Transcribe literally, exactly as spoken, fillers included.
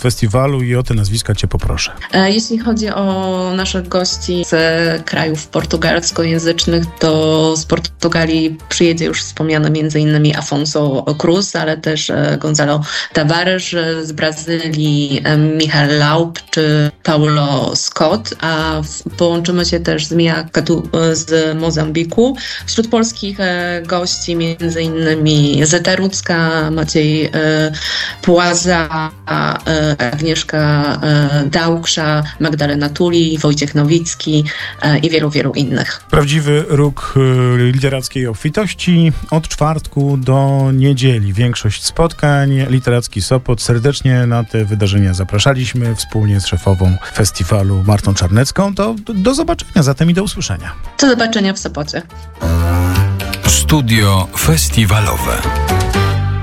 festiwalu i o te nazwiska cię poproszę. Jeśli chodzi o naszych gości z krajów portugalskojęzycznych, to z Portugalii przyjedzie już wspomniany między innymi Afonso Cruz, ale też Gonzalo Tavares, z Brazylii Michał Laub czy Paulo Scott, a połączymy się też z Mia Catu z Mozambiku. Wśród polskich gości między innymi Zeta Rudzka, Maciej Płaza, Agnieszka Dałksza, Magdalena Tuli, Wojciech Nowicki i wielu, wielu innych. Prawdziwy róg literackiej obfitości od czwartku do niedzieli. Większość spotkań, Literacki Sopot. Serdecznie na te wydarzenia zapraszaliśmy wspólnie z szefową festiwalu Martą Czarnecką. To do, do zobaczenia zatem i do usłyszenia. Do zobaczenia w Sopocie. Studio Festiwalowe.